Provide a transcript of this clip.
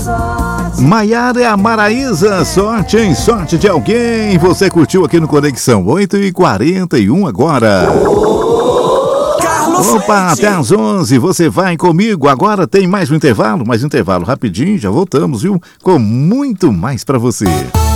Maiara e a Maraísa, sorte em sorte de alguém. Você curtiu aqui no Conexão 8h41 agora. Opa, até às 11 você vai comigo. Agora tem mais um intervalo rapidinho, já voltamos, viu? Com muito mais pra você.